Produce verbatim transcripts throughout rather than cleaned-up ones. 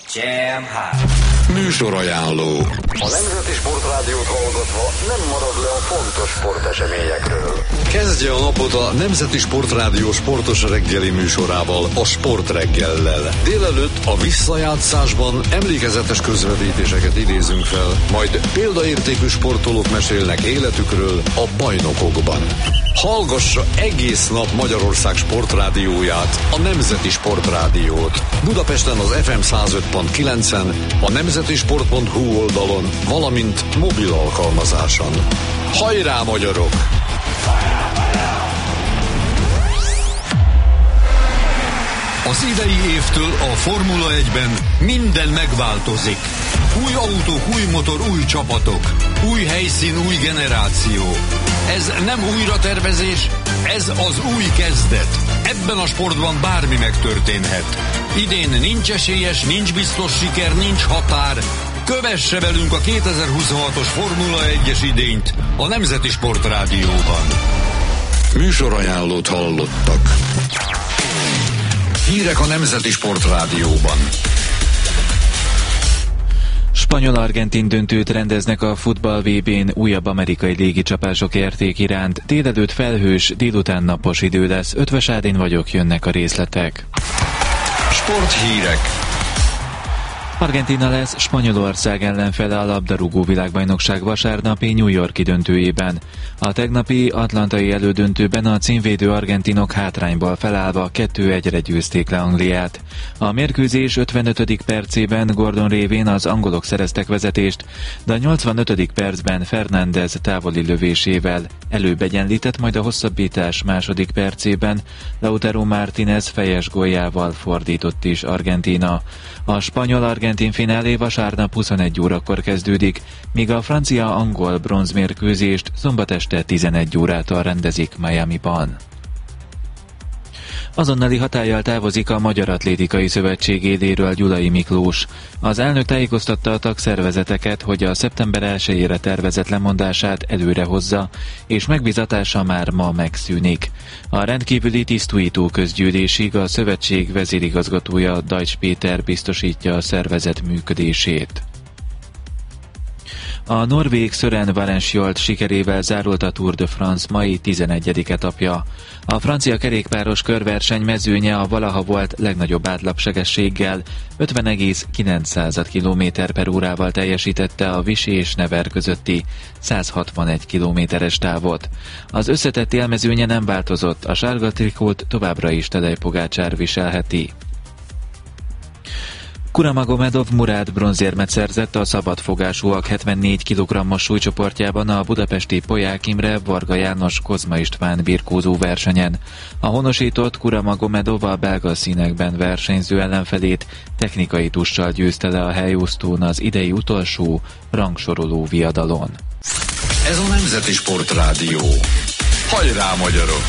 Jam Hot. Műsorajánló. A Nemzeti Sportrádiót hallgatva nem marad le a fontos sporteseményekről. Kezdje a napot a Nemzeti Sportrádió sportos reggeli műsorával, a Sportreggellel. Délelőtt a visszajátszásban emlékezetes közvetítéseket idézünk fel, majd példaértékű sportolók mesélnek életükről a bajnokokban. Hallgassa egész nap Magyarország sportrádióját, a Nemzeti Sportrádiót. Budapesten az ef em száz öt pont kilencen, a nemzetisport pont hu oldalon, valamint mobil alkalmazáson. Hajrá, magyarok! Az idei évtől a Formula egyben minden megváltozik. Új autók, új motor, új csapatok. Új helyszín, új generáció. Ez nem újratervezés, ez az új kezdet. Ebben a sportban bármi megtörténhet. Idén nincs esélyes, nincs biztos siker, nincs határ. Kövesse velünk a kétezer-huszonhatos Formula egyes idényt a Nemzeti Sportrádióban. Műsorajánlót hallottak. Hírek a Nemzeti Sportrádióban. Spanyol-argentin döntőt rendeznek a futball vé bén, újabb amerikai légicsapások érték iránt. Délelőtt felhős, délután napos idő lesz. Ötvös Ádén vagyok, jönnek a részletek. Sporthírek. Argentína lesz Spanyolország ellenfele a labdarúgó világbajnokság vasárnapi New York-i döntőjében. A tegnapi atlantai elődöntőben a címvédő argentinok hátrányból felállva kettő egyre győzték le Angliát. A mérkőzés ötvenötödik percében Gordon révén az angolok szereztek vezetést, de a nyolcvanötödik percben Fernández távoli lövésével előbb egyenlített, majd a hosszabbítás második percében Lautaro Martínez fejes góljával fordított is Argentína. A spanyol-argentin finálé vasárnap huszonegy órakor kezdődik, míg a francia-angol bronzmérkőzést szombat este tizenegy órától rendezik Miamiban. Azonnali hatállyal távozik a Magyar Atlétikai Szövetség éléről Gyulai Miklós. Az elnök tájékoztatta a tagszervezeteket, hogy a szeptember elsejére tervezett lemondását előre hozza, és megbízatása már ma megszűnik. A rendkívüli tisztújító közgyűlésig a szövetség vezérigazgatója Dajcs Péter biztosítja a szervezet működését. A norvég Søren Valensholt sikerével zárult a Tour de France mai tizenegyedik etapja. A francia kerékpáros körverseny mezőnye a valaha volt legnagyobb átlagsegességgel ötven egész kilenc kilométer per órával teljesítette a Vichy és Nevers közötti száz hatvanegy kilométeres távot. Az összetett élmezőnye nem változott, a sárga trikót továbbra is Tadej Pogácsár viselheti. Kuramagomedov Murád bronzérmet szerzett a szabadfogásúak hetvennégy kilogrammos súlycsoportjában a budapesti Polyák Imre Varga János Kozma István birkózó versenyen. A honosított Kuramagomedov a belga színekben versenyző ellenfelét technikai tussal győzte le a helyosztón az idei utolsó rangsoroló viadalon. Ez a Nemzeti Sportrádió. Hajrá, magyarok!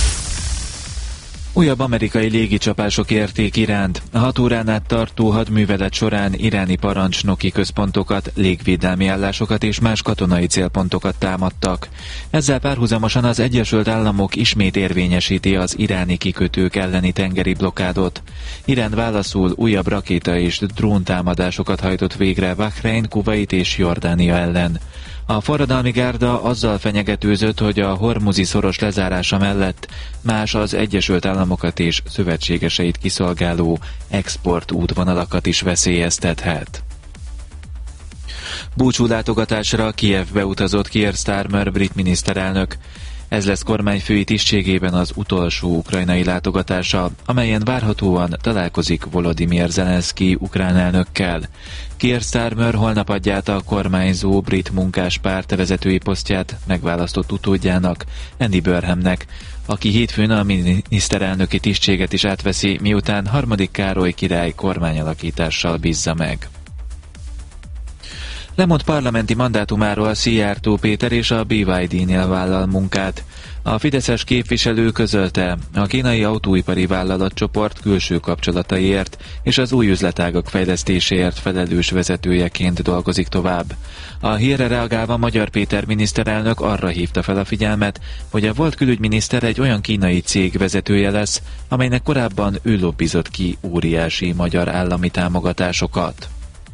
Újabb amerikai légicsapások érték Iránt. A hat órán át tartó hadművelet során iráni parancsnoki központokat, légvédelmi állásokat és más katonai célpontokat támadtak. Ezzel párhuzamosan az Egyesült Államok ismét érvényesíti az iráni kikötők elleni tengeri blokkádot. Irán válaszul újabb rakéta és dróntámadásokat hajtott végre Bahrein, Kuvait és Jordánia ellen. A forradalmi gárda azzal fenyegetőzött, hogy a hormuzi szoros lezárása mellett más az Egyesült Államokat és szövetségeseit kiszolgáló export útvonalakat is veszélyeztethet. Búcsúlátogatásra Kijevbe utazott Keir Starmer brit miniszterelnök. Ez lesz kormányfői tisztségében az utolsó ukrajnai látogatása, amelyen várhatóan találkozik Volodymyr Zelenszky ukrán elnökkel. Keir Starmer holnap adja át a kormányzó brit munkáspárt vezetői posztját megválasztott utódjának, Andy Burnhamnek, aki hétfőn a miniszterelnöki tisztséget is átveszi, miután harmadik Károly király kormányalakítással bízza meg. Lemond parlamenti mandátumáról Szijjártó Péter és a bé vé dé-nél vállal munkát. A fideszes képviselő közölte, a kínai autóipari vállalatcsoport külső kapcsolataiért és az új üzletágak fejlesztéséért felelős vezetőjeként dolgozik tovább. A hírre reagálva Magyar Péter miniszterelnök arra hívta fel a figyelmet, hogy a volt külügyminiszter egy olyan kínai cég vezetője lesz, amelynek korábban ő lobbizott ki óriási magyar állami támogatásokat.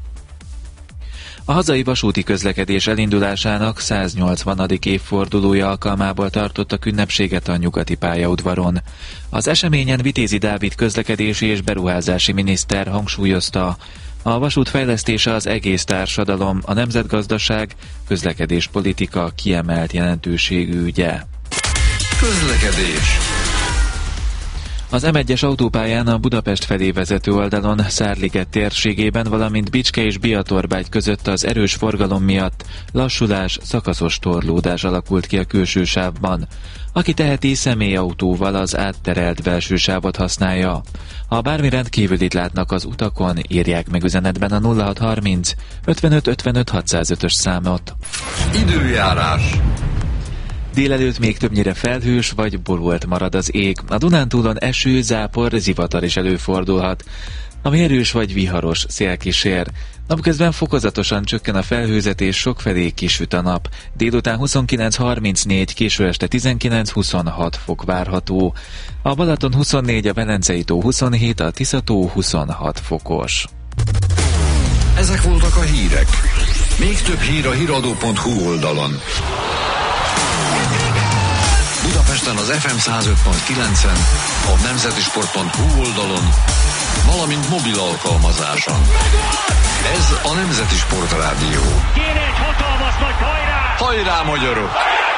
A hazai vasúti közlekedés elindulásának száznyolcvanadik évfordulója alkalmából tartottak ünnepséget a nyugati pályaudvaron. Az eseményen Vitézi Dávid közlekedési és beruházási miniszter hangsúlyozta, a vasút fejlesztése az egész társadalom, a nemzetgazdaság, közlekedéspolitika kiemelt jelentőségű ügye. Közlekedés. Az em egyes autópályán a Budapest felé vezető oldalon Szárliget térségében, valamint Bicske és Biatorbágy között az erős forgalom miatt lassulás, szakaszos torlódás alakult ki a külső sávban. Aki teheti, személyautóval az átterelt belső sávot használja. Ha bármi rendkívülit látnak az utakon, írják meg üzenetben a nulla hat harminc ötvenöt ötvenöt hatszázötös számot. Időjárás. Délelőtt még többnyire felhős vagy borult marad az ég. A Dunántúlon eső, zápor, zivatar is előfordulhat, ami erős vagy viharos szél kísér. Napközben fokozatosan csökken a felhőzet és sokfelé kisüt a nap. Délután huszonkilenc harmincnégy, késő este tizenkilenc huszonhat fok várható. A Balaton huszonnégy, a Velencei tó huszonhét, a Tisza-tó huszonhat fokos. Ezek voltak a hírek. Még több hír a híradó pont hu oldalon. Budapesten az ef em száz öt pont kilencen, a nemzetisport pont hu oldalon, valamint mobil alkalmazáson. Ez a Nemzeti Sport Rádió. Kéne egy hatalmas nagy hajrá! Hajrá, magyarok!